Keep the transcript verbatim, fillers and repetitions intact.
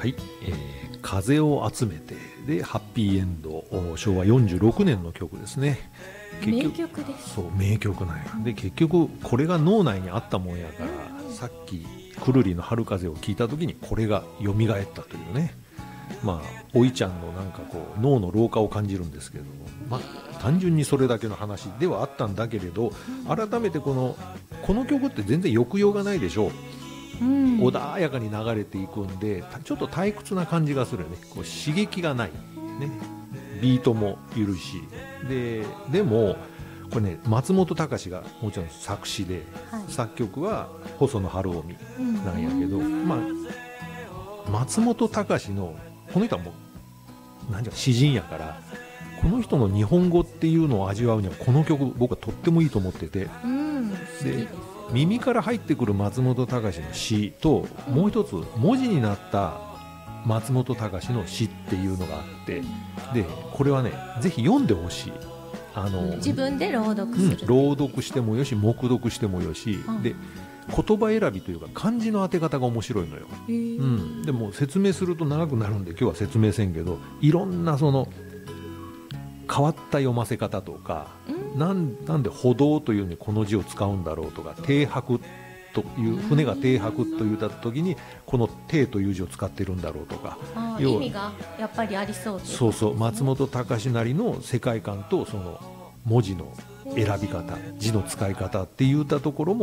はい、えー、風を集めてでハッピーエンド、しょうわよんじゅうろくねんの曲ですね。 名曲です。 そう名曲なんや。で結局これが脳内にあったもんやから、うん、さっきくるりの春風を聞いた時にこれが蘇ったというね。まあおいちゃんのなんかこう脳の老化を感じるんですけれども、まあ単純にそれだけの話ではあったんだけれど、改めてこのこの曲って全然抑揚がないでしょう。うん、穏やかに流れていくんでちょっと退屈な感じがするよね。こう刺激がない、ね、ビートも緩いしで、でもこれね松本隆がもちろん作詞で、はい、作曲は細野晴臣なんやけど、うん、まあ松本隆のこの人はもうなんじゃ詩人やからこの人の日本語っていうのを味わうにはこの曲僕はとってもいいと思ってて、うん、で耳から入ってくる松本隆の詩ともう一つ文字になった松本隆の詩っていうのがあって、でこれはねぜひ読んでほしい。あの自分で朗読する、 うん、朗読してもよし黙読してもよし、うん、で言葉選びというか漢字の当て方が面白いのよ、うん、でも説明すると長くなるんで今日は説明せんけど、いろんなその変わった読ませ方とか、うん、なんなんで歩道というにこの字を使うんだろうとか、停泊という船が停泊と言った時にこの停という字を使ってるんだろうとか、 意味がやっぱりありそうという、ね、 そうそう松本隆なりの世界観とその文字の選び方字の使い方っていったところも